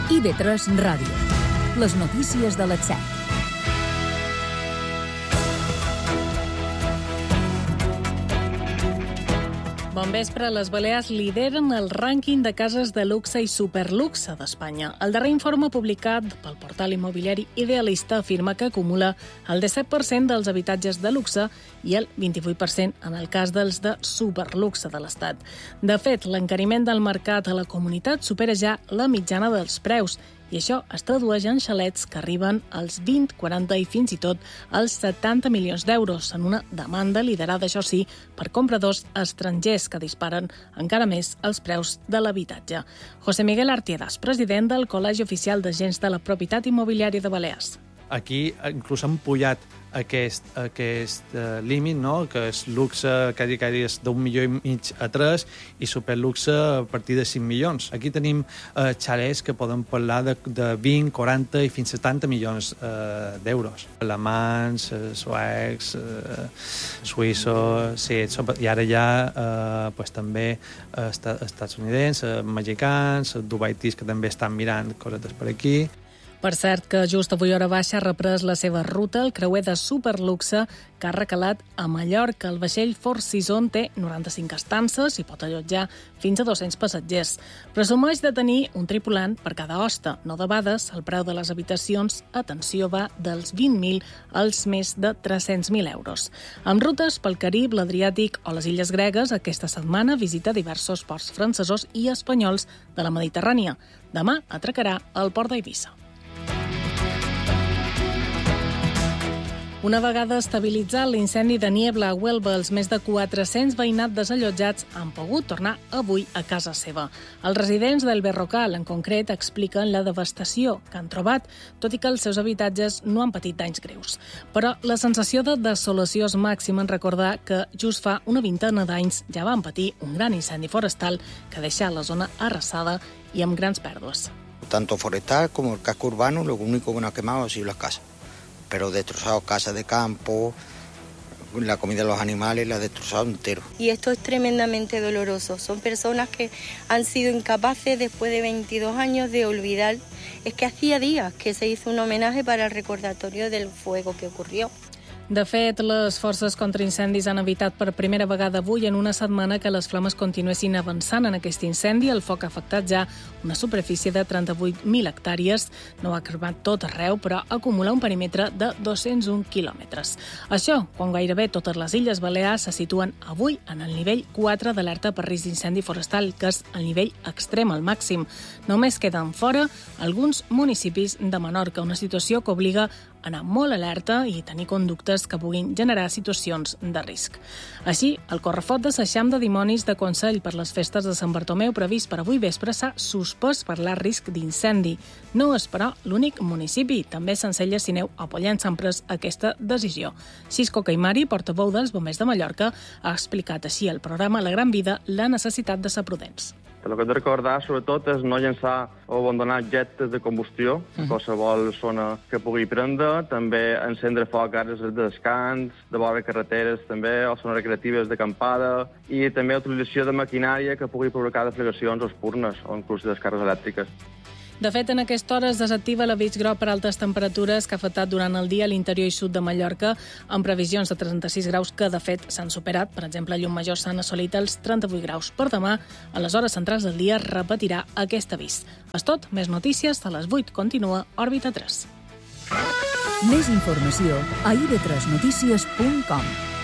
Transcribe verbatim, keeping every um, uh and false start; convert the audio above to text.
I V tres Ràdio. Les notícies de les set. Bon vespre. Les Balears lideren el rànquing de cases de luxe i superluxe d'Espanya. El darrer informe publicat pel portal immobiliari Idealista afirma que acumula el disset per cent dels habitatges de luxe i el vint-i-vuit per cent en el cas dels de superluxe de l'Estat. De fet, l'encariment del mercat a la comunitat supera ja la mitjana dels preus, i això es tradueix en xalets que arriben als vint, quaranta i fins i tot als setanta milions d'euros, en una demanda liderada, això sí, per compradors estrangers que disparen encara més els preus de l'habitatge. José Miguel Artiedas, president del Col·legi Oficial d'Agents de la Propietat Immobiliària de Balears. Aquí inclús han pujat aquest, aquest uh, límit, no? Que és luxe, que és d'un milió i mig a tres, i superluxe a partir de cinc milions. Aquí tenim uh, xalets que poden parlar de, de vint, quaranta i fins a setanta milions uh, d'euros. Alemans, uh, suecs, uh, suïssos, sí, i ara hi ha uh, pues, també uh, estatunidencs, uh, mexicans, dubaitis que també estan mirant cosetes per aquí. Per cert que just avui hora baixa ha reprès la seva ruta el creuer de superluxe que ha recalat a Mallorca. El vaixell Four Seasons té noranta-cinc estances i pot allotjar fins a dos-cents passatgers. Presumeix de tenir un tripulant per cada hoste. No debades, el preu de les habitacions, atenció, va dels vint mil als més de tres-cents mil euros. Amb rutes pel Carib, l'Adriàtic o les illes gregues, aquesta setmana visita diversos ports francesos i espanyols de la Mediterrània. Demà atracarà al port d'Eivissa. Una vegada estabilitzat l'incendi de Niebla a Huelva, els més de quatre-cents veïnats desallotjats han pogut tornar avui a casa seva. Els residents del Berrocal, en concret, expliquen la devastació que han trobat, tot i que els seus habitatges no han patit danys greus. Però la sensació de desolació és màxima en recordar que just fa una vintena d'anys ja van patir un gran incendi forestal que deixa la zona arrasada i amb grans pèrdues. Tanto forestal como el casco urbano, lo único que no ha quemado ha sido las casas. Pero destrozado casas de campo, la comida de los animales la ha destrozado entero. Y esto es tremendamente doloroso. Son personas que han sido incapaces después de veintidós años de olvidar. Es que hacía días que se hizo un homenaje para el recordatorio del fuego que ocurrió. De fet, les forces contra incendis han evitat per primera vegada avui en una setmana que les flames continuessin avançant en aquest incendi. El foc ha afectat ja una superfície de trenta-vuit mil hectàrees. No ha cremat tot arreu, però acumula un perímetre de dos-cents un quilòmetres. Això, quan gairebé totes les Illes Balears se situen avui en el nivell quatre d'alerta per risc d'incendi forestal, que és el nivell extrem al màxim. Només queden fora alguns municipis de Menorca, una situació que obliga a anar molt alerta i tenir conductes que puguin generar situacions de risc. Així, el correfort de Seixam de Dimonis de Consell per les festes de Sant Bartomeu previst per avui vespre s'ha suspès per l'alt risc d'incendi. No és, però, l'únic municipi. També Sencelles i Neu a Pollença han pres aquesta decisió. Xisco Caimari, portaveu dels Bombers de Mallorca, ha explicat així al programa La Gran Vida la necessitat de ser prudents. El que hem de recordar, sobretot, és no llençar o abandonar objectes de combustió a qualsevol zona que pugui prendre, també encendre foc a àrees de descans, de vora carreteres, també, o zones recreatives d'acampada, i també utilització de maquinària que pugui provocar deflagracions o espurnes, o inclús descàrregues elèctriques. De fet, en aquesta hora es desactiva l'avís groc per altes temperatures que ha afectat durant el dia a l'interior i sud de Mallorca, amb previsions de trenta-sis graus que, de fet, s'han superat. Per exemple, a Llumajor s'han assolit els trenta-vuit graus. Per demà, a les hores centrals del dia, es repetirà aquest avís. És tot, més notícies a les vuit. Continua Òrbita tres. Més informació a i ve tres notícies punt com.